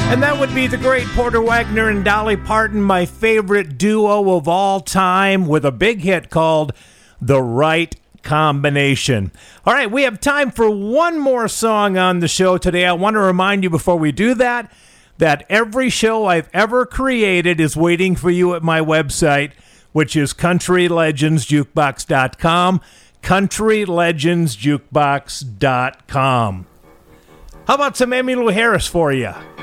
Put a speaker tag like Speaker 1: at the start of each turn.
Speaker 1: And that would be the great Porter Wagoner and Dolly Parton, my favorite duo of all time, with a big hit called The Right Combination. All right, we have time for one more song on the show today. I want to remind you before we do that every show I've ever created is waiting for you at my website, which is countrylegendsjukebox.com, countrylegendsjukebox.com. How about some Emmylou Harris for you?